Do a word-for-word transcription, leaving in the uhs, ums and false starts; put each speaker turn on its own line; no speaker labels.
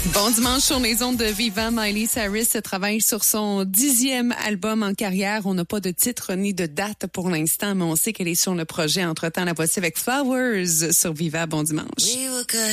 Bon dimanche sur les ondes de Viva. Miley Cyrus travaille sur son dixième album en carrière. On n'a pas de titre ni de date pour l'instant, mais on sait qu'elle est sur le projet. Entre-temps, la voici avec Flowers sur Viva. Bon dimanche.